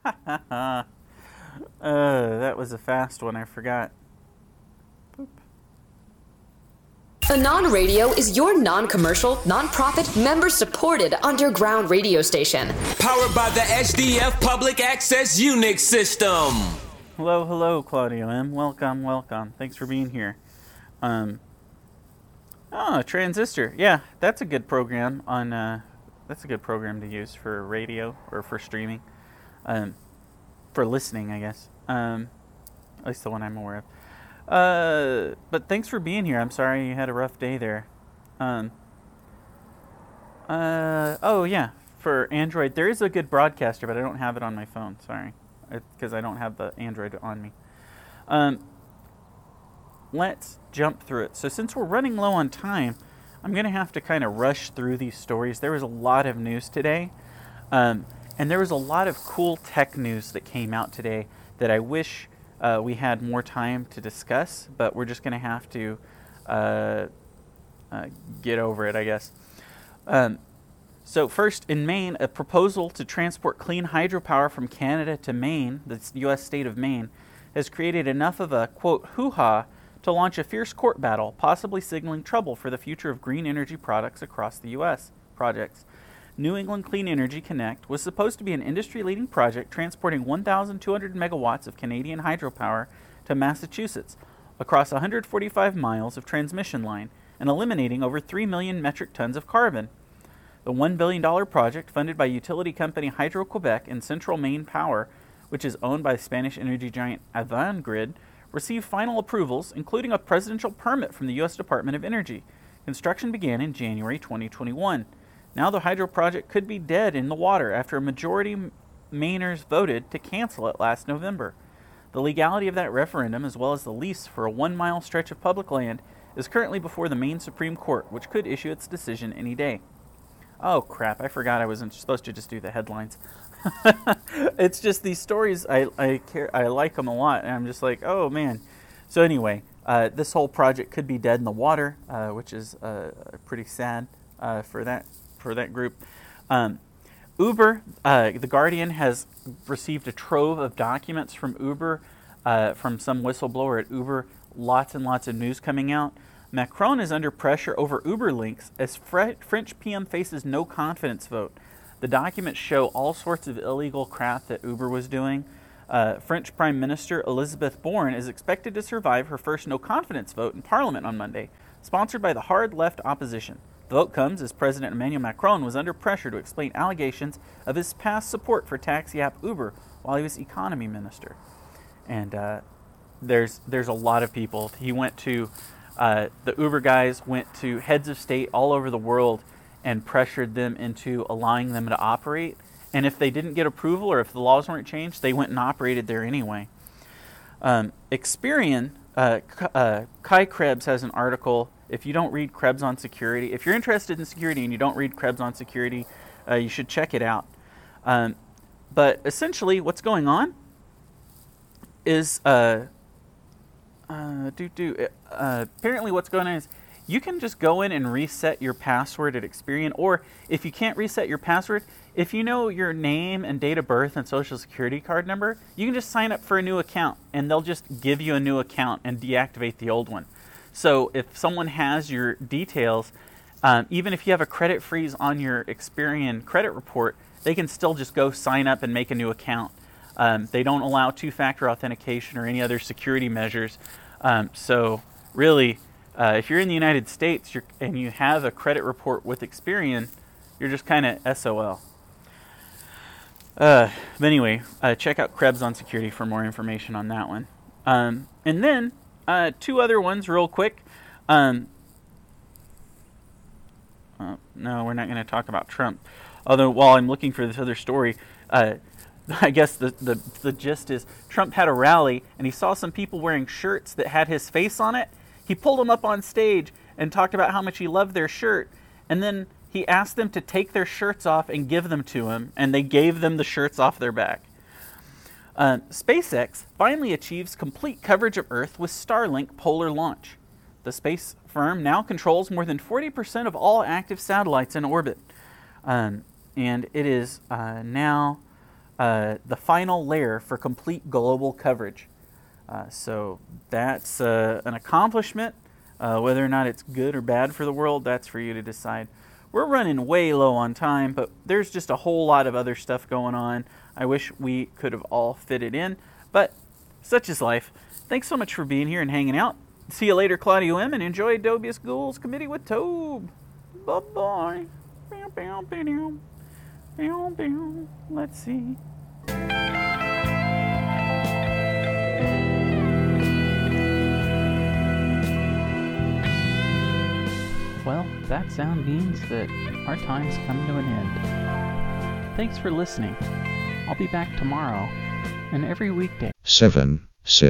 That was a fast one. I forgot. Boop. Anon Radio is your non-commercial, non-profit, member-supported underground radio station. Powered by the HDF Public Access Unix system. Hello, Claudio M. Welcome. Thanks for being here. Transistor. Yeah, that's a good program on. That's a good program to use for radio or for streaming, for listening, I guess. At least the one I'm aware of. But thanks for being here. I'm sorry you had a rough day there. Oh yeah, for Android there is a good broadcaster, but I don't have it on my phone. Sorry, because I don't have the Android on me. Let's jump through it. So since we're running low on time, I'm going to have to kind of rush through these stories. There was a lot of news today, and there was a lot of cool tech news that came out today that I wish we had more time to discuss, but we're just going to have to get over it, I guess. So first, in Maine, a proposal to transport clean hydropower from Canada to Maine, the U.S. state of Maine, has created enough of a, quote, hoo-ha to launch a fierce court battle, possibly signaling trouble for the future of green energy products across the U.S. Projects. New England Clean Energy Connect was supposed to be an industry-leading project transporting 1,200 megawatts of Canadian hydropower to Massachusetts across 145 miles of transmission line and eliminating over 3 million metric tons of carbon. The $1 billion project, funded by utility company Hydro-Quebec and Central Maine Power, which is owned by Spanish energy giant Avangrid, received final approvals, including a presidential permit from the U.S. Department of Energy. Construction began in January 2021. Now the hydro project could be dead in the water after a majority Mainers voted to cancel it last November. The legality of that referendum, as well as the lease for a 1-mile stretch of public land, is currently before the Maine Supreme Court, which could issue its decision any day. Oh crap, I forgot I wasn't supposed to just do the headlines. It's just these stories, I like them a lot, and I'm just like, oh man. So anyway, this whole project could be dead in the water, which is pretty sad for that group. Uber, The Guardian has received a trove of documents from Uber, from some whistleblower at Uber. Lots and lots of news coming out. Macron is under pressure over Uber links as French PM faces no confidence vote. The documents show all sorts of illegal crap that Uber was doing. French Prime Minister Elisabeth Borne is expected to survive her first no-confidence vote in Parliament on Monday, sponsored by the hard left opposition. The vote comes as President Emmanuel Macron was under pressure to explain allegations of his past support for taxi app Uber while he was economy minister. And there's a lot of people. He went to, the Uber guys went to heads of state all over the world and pressured them into allowing them to operate. And if they didn't get approval or if the laws weren't changed, they went and operated there anyway. Experian, Kai Krebs has an article. If you don't read Krebs on security, if you're interested in security and you don't read Krebs on security, you should check it out. But essentially what's going on is, apparently what's going on is, you can just go in and reset your password at Experian, or if you can't reset your password, if you know your name and date of birth and social security card number, you can just sign up for a new account and they'll just give you a new account and deactivate the old one. So if someone has your details, even if you have a credit freeze on your Experian credit report, they can still just go sign up and make a new account. They don't allow two-factor authentication or any other security measures. So really, if you're in the United States and you have a credit report with Experian, you're just kind of SOL. But anyway, check out Krebs on security for more information on that one. And then two other ones real quick. No, we're not going to talk about Trump. Although while I'm looking for this other story, I guess the gist is Trump had a rally and he saw some people wearing shirts that had his face on it. He pulled them up on stage and talked about how much he loved their shirt. And then he asked them to take their shirts off and give them to him. And they gave them the shirts off their back. SpaceX finally achieves complete coverage of Earth with Starlink polar launch. The space firm now controls more than 40% of all active satellites in orbit. And it is now the final layer for complete global coverage. So that's an accomplishment. Whether or not it's good or bad for the world, that's for you to decide. We're running way low on time, but there's just a whole lot of other stuff going on. I wish we could have all fit it in, but such is life. Thanks so much for being here and hanging out. See you later, Claudio M., and enjoy Dubious Ghouls Committee with Tobe. Bye-bye. Let's see. Well, that sound means that our time's come to an end. Thanks for listening. I'll be back tomorrow and every weekday. 7, 6.